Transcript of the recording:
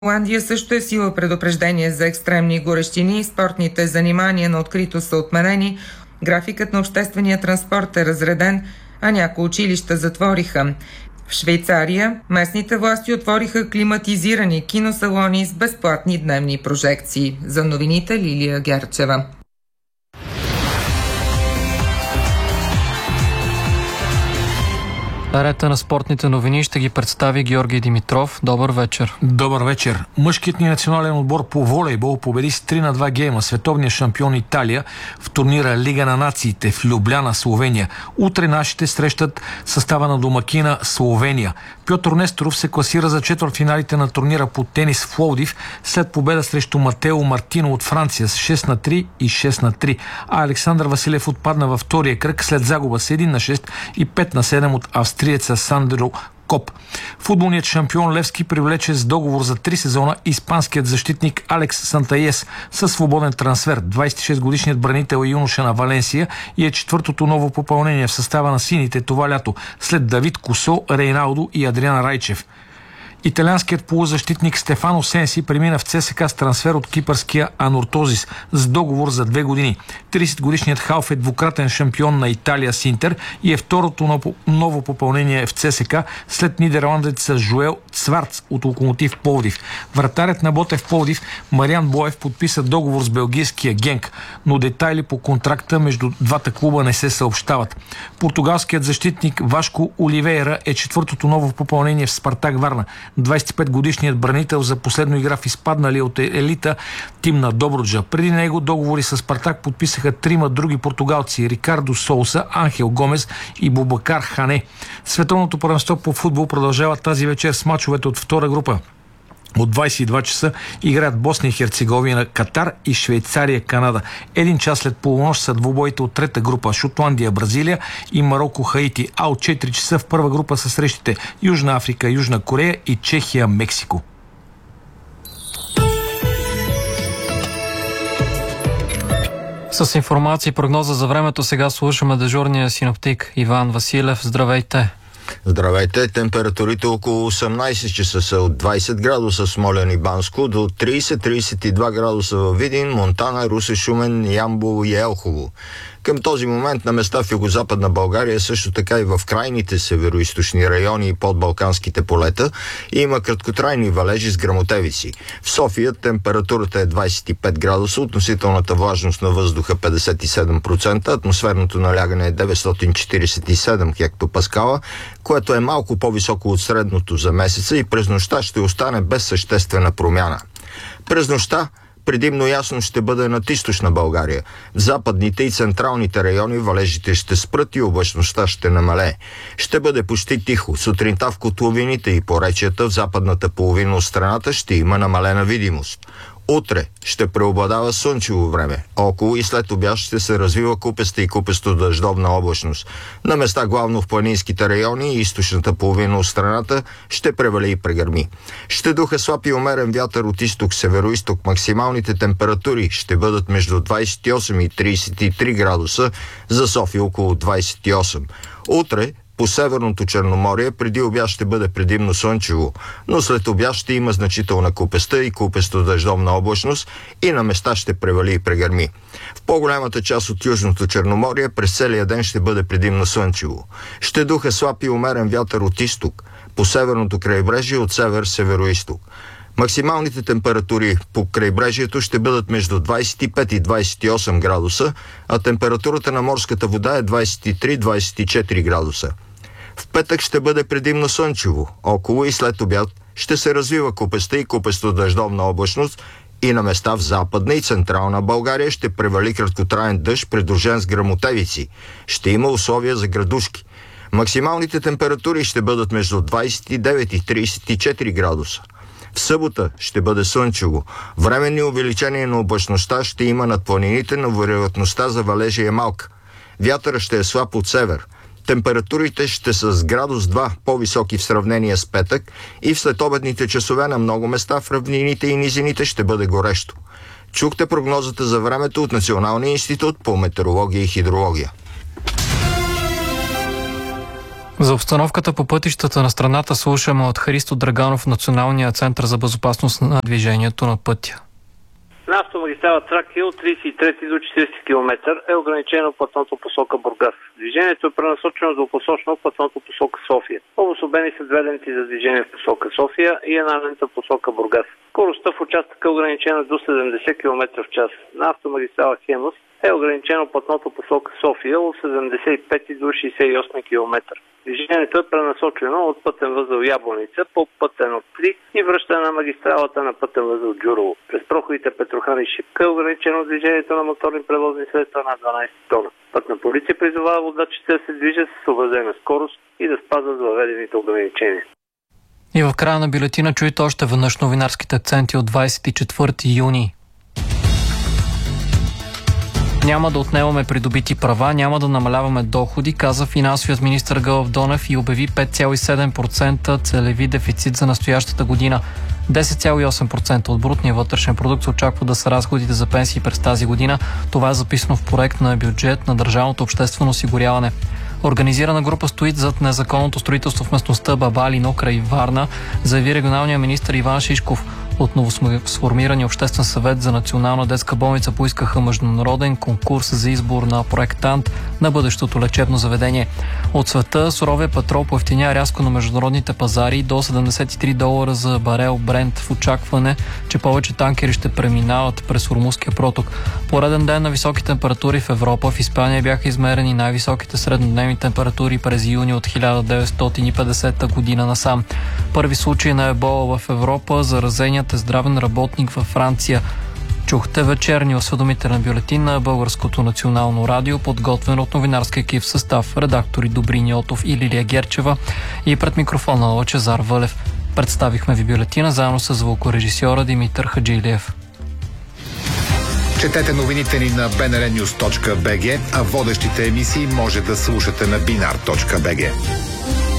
Холандия също е сила предупреждение за екстремни горещини. Спортните занимания на открито са отменени. Графикът на обществения транспорт е разреден, а някои училища затвориха. В Швейцария местните власти отвориха климатизирани киносалони с безплатни дневни прожекции. За новините Лилия Герчева. Рета на спортните новини ще ги представи Георги Димитров. Добър вечер. Добър вечер. Мъжкият ни национален отбор по волейбол победи с 3-2 гейма световния шампион Италия в турнира Лига на нациите в Любляна, Словения. Утре нашите срещат състава на домакина Словения. Пьотър Несторов се класира за четвъртфиналите на турнира по тенис в Пловдив след победа срещу Матео Мартино от Франция с 6-3 и 6-3. А Александър Василев отпадна във втория кръг след загуба с 1-6 и 5-7 от австриеца Сандро Коп. Футболният шампион Левски привлече с договор за 3 сезона испанският защитник Алекс Сантаес със свободен трансфер. 26-годишният бранител е юноша на Валенсия и е четвъртото ново попълнение в състава на сините това лято, след Давид Косо, Рейналдо и Адриан Райчев. Италианският полузащитник Стефано Сенси премина в ЦСКА с трансфер от кипърския Анортозис с договор за 2 години. 30-годишният халф е двукратен шампион на Италия с Интер и е второто ново попълнение в ЦСКА след нидерландеца Жуел Цварц от Локомотив Пловдив. Вратарят на Ботев Пловдив Мариан Боев подписа договор с белгийския Генк, но детайли по контракта между двата клуба не се съобщават. Португалският защитник Вашко Оливейра е четвъртото ново попълнение в Спартак Варна. 25-годишният бранител за последно игра в изпаднали от елита тим на Добруджа. Преди него договори с Спартак подписаха трима други португалци: Рикардо Соуса, Анхел Гомес и Бубакар Хане. Световното първенство по футбол продължава тази вечер с мачовете от втора група. От 22 часа играят Босния и Херцеговина, Катар и Швейцария, Канада. 1 час след полунощ са двубоите от трета група: Шотландия, Бразилия и Мароко, Хаити. А от 4 часа в първа група са срещите Южна Африка, Южна Корея и Чехия, Мексико. С информация и прогноза за времето сега слушаме дежурния синоптик Иван Василев. Здравейте! Здравейте! Температурите около 18 часа са от 20 градуса в Смолян и Банско до 30-32 градуса във Видин, Монтана, Русе, Шумен, Ямбол и Елхово. Към този момент на места в югозападна България, също така и в крайните североизточни райони и подбалканските полета, има краткотрайни валежи с гръмотевици. В София температурата е 25 градуса, относителната влажност на въздуха 57%, атмосферното налягане е 947 хектопаскала, което е малко по-високо от средното за месеца и през нощта ще остане без съществена промяна. През нощта предимно ясно ще бъде над източна България. В западните и централните райони валежите ще спрат и облачността ще намалее. Ще бъде почти тихо. Сутринта в котловините и поречията в западната половина от страната ще има намалена видимост. Утре ще преобладава слънчево време. Около и след обяд ще се развива купеста и купесто дъждовна облачност. На места главно в планинските райони и източната половина от страната ще превали и прегърми. Ще духа слаб и умерен вятър от изток-североизток. Максималните температури ще бъдат между 28 и 33 градуса, за София около 28. Утре по Северното Черноморие преди обяд ще бъде предимно слънчево, но след обяд ще има значителна купеста и купесто дъждовна облачност и на места ще превали и прегърми. В по-голямата част от Южното Черноморие през целия ден ще бъде предимно слънчево. Ще духа слаб и умерен вятър от изток, по северното крайбрежие от север-североизток. Максималните температури по крайбрежието ще бъдат между 25 и 28 градуса, а температурата на морската вода е 23-24 градуса. В петък ще бъде предимно слънчево. Около и след обяд ще се развива купеста и купесто дъждовна облачност и на места в Западна и Централна България ще превали краткотраен дъжд, придружен с гръмотевици. Ще има условия за градушки. Максималните температури ще бъдат между 29 и 34 градуса. В събота ще бъде слънчево. Временни увеличения на облачността ще има над планините, но вероятността за валежи е малка. Вятърът ще е слаб от север. Температурите ще са с градус 2 по-високи в сравнение с петък и в следобедните часове на много места в равнините и низините ще бъде горещо. Чухте прогнозата за времето от Националния институт по метеорология и хидрология. За обстановката по пътищата на страната слушаме от Христо Драганов, Националния център за безопасност на движението на пътя. На автомагистрала Тракия от 33 до 40 км е ограничено платното посока Бургас. Движението е пренасочено двупосочно платното посока София. Обособени са две ленти за движение в посока София и една лента в посока Бургас. Скоростта в участъка е ограничена до 70 км в час. На автомагистрала Хемус е ограничено платното посока София от 75 до 68 км. Движението е пренасочено от пътен възел Ябланица по пътен от 3 и връщане на магистралата на пътен възел Джурово. През проходите Петрохан и Шипка е ограничено движението на моторни превозни средства на 12 тона. Пътна полиция призовава водачите да се движат с съобразена скорост и да спазват въведените ограничения. И в края на бюлетина чуйте още веднъж новинарските акценти от 24 юни. Няма да отнемаме придобити права, няма да намаляваме доходи, каза финансовият министър Гълъб Донев и обяви 5,7% целеви дефицит за настоящата година. 10,8% от брутния вътрешен продукт се очаква да са разходите за пенсии през тази година. Това е записано в проект на бюджет на Държавното обществено осигуряване. Организирана група стои зад незаконното строителство в местността Бабалино край Варна, заяви регионалния министър Иван Шишков. От новосформирания обществен съвет за национална детска болница поискаха международен конкурс за избор на проектант на бъдещото лечебно заведение. От света суровия петрол поевтиня рязко на международните пазари до $73 за барел Брент в очакване, че повече танкери ще преминават през Ормузския проток. Пореден ден на високи температури в Европа. В Испания бяха измерени най-високите среднодневни температури през юни от 1950 година насам. Първи случай на ебола в Европа, заразеният е здравен работник във Франция. Чухте вечерни осведомителен бюлетин на Българското национално радио, подготвен от новинарски екип в състав редактори Добрин Йотов и Лилия Герчева и пред микрофона Лъчезар Вълев. Представихме ви бюлетина заедно с звукорежисьора Димитър Хаджилиев. Четете новините ни на bnrnews.bg, а водещите емисии може да слушате на binar.bg.